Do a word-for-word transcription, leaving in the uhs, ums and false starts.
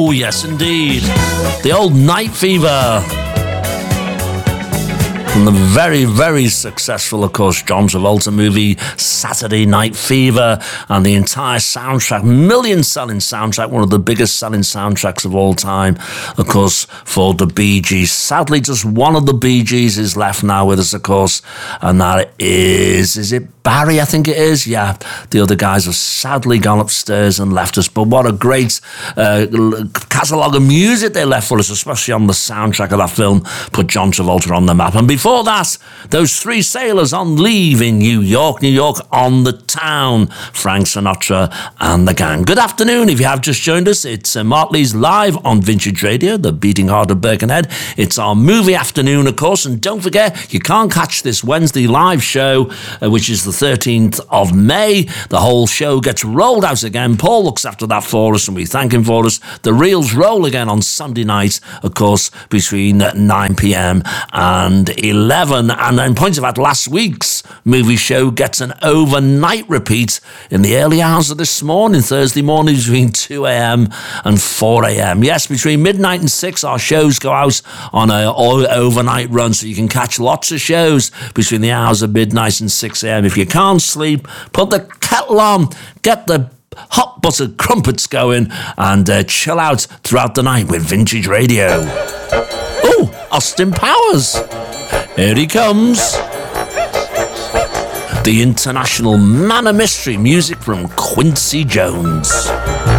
Oh, yes, indeed. The old Night Fever. From the very, very successful, of course, John Travolta movie, Saturday Night Fever, and the entire soundtrack, million-selling soundtrack, one of the biggest selling soundtracks of all time, of course, for the Bee Gees. Sadly, just one of the Bee Gees is left now with us, of course, and that is, is it Barry, I think it is? Yeah, the other guys have sadly gone upstairs and left us, but what a great uh, catalogue of music they left for us, especially on the soundtrack of that film, put John Travolta on the map. And before that, those three sailors on leave in New York, New York on the town, Frank Sinatra and the gang. Good afternoon, if you have just joined us, it's uh, Mark Lee's live on Vintage Radio, the beating heart of Birkenhead. It's our movie afternoon, of course, and don't forget, you can't catch this Wednesday live show, uh, which is the thirteenth of May. The whole show gets rolled out again. Paul looks after that for us, and we thank him for us. The reels roll again on Sunday night, of course, between nine p.m. and eleven. And then, point of fact, last week's movie show gets an overnight repeat in the early hours of this morning, Thursday morning, between two a.m. and four a.m. Yes, between midnight and six, our shows go out on an overnight run, so you can catch lots of shows between the hours of midnight and six a.m. If you can't sleep, put the kettle on, get the hot buttered crumpets going, and uh, chill out throughout the night with Vintage Radio. Oh, Austin Powers. Here he comes. The international man of mystery, music from Quincy Jones.